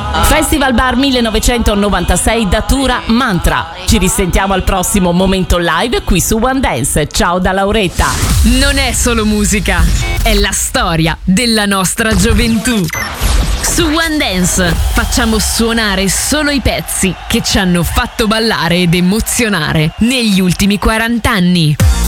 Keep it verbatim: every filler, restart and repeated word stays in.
Festival Bar millenovecentonovantasei Datura Mantra. Ci risentiamo al prossimo momento live qui su One Dance. Ciao da Lauretta. Non è solo musica, è la storia della nostra gioventù. Su One Dance facciamo suonare solo i pezzi che ci hanno fatto ballare ed emozionare negli ultimi quaranta anni.